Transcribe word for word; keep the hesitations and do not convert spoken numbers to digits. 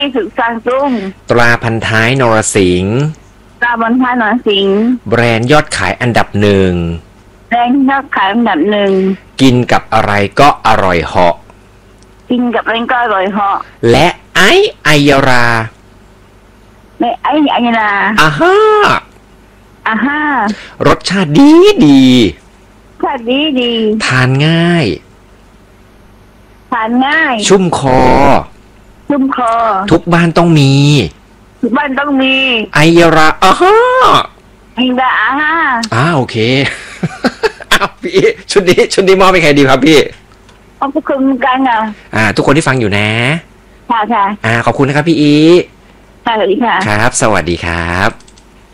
ศึกสร้างตุ้งตราพันท้ายนรสิงห์ตราบนท้ายนรสิงห์แบรนด์ยอดขายอันดับหนึ่งแรงยอดขายอันดับหนึ่งกินกับอะไรก็อร่อยเหาะกินกับอะไรก็อร่อยเหาะและไอไอยราไม่ไอไอยราอ่าฮ่าอ่าฮ่ารสชาติดีดีชาติดีดีทานง่ายทานง่ายชุ่มคอชุ่มคอทุกบ้านต้องมีทุกบ้านต้องมีไอยราอ่าฮ่าไอยราอ่าฮ่าอ่าโอเคอ้าวพี่ชุดนี้ชุดนี้มอบให้ใครดีครับพี่ขอบคุณกันอ่ะอ่าทุกคนที่ฟังอยู่นะค่ะค่ะอ่าขอบคุณนะครับพี่อีสวัสดีค่ะครับสวัสดีครับ